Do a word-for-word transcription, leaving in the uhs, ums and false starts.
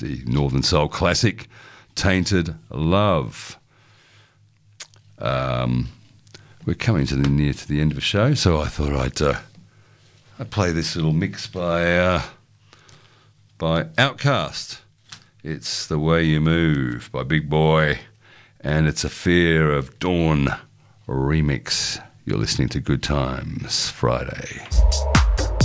the Northern Soul classic, Tainted Love. Um, we're coming to the near to the end of the show, so I thought I'd uh, I'd play this little mix by uh, by Outkast. It's The Way You Move by Big Boy, and it's a Fear of Dawn remix. You're listening to Good Times Friday.